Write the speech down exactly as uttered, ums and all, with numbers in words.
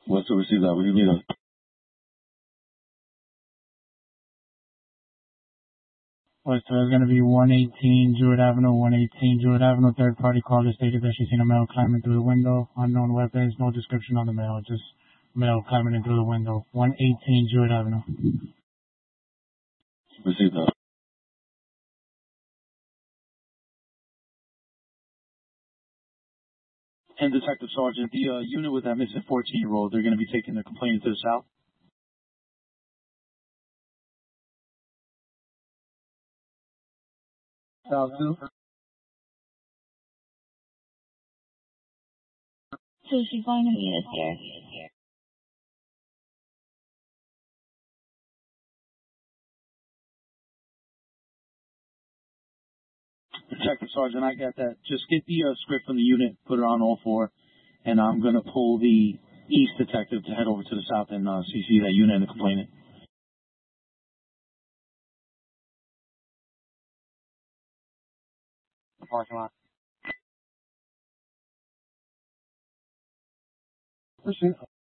What's the receive that? What do you need? What's there's going to be one eighteen Jewett Avenue, one eighteen Jewett Avenue. Third party caller stated that she seen a male climbing through the window. Unknown weapons, no description on the male, just male climbing in through the window. one eighteen Jewett Avenue. Receive that. And Detective Sergeant, the uh, unit with that missing fourteen-year-old, they're going to be taking the complaint to the south? South two? So she's going to meet us here. Detective Sergeant, I got that. Just get the uh, script from the unit, put her on all four, and I'm going to pull the east detective to head over to the south and uh, C C that unit and the complainant. Parking lot. Proceed.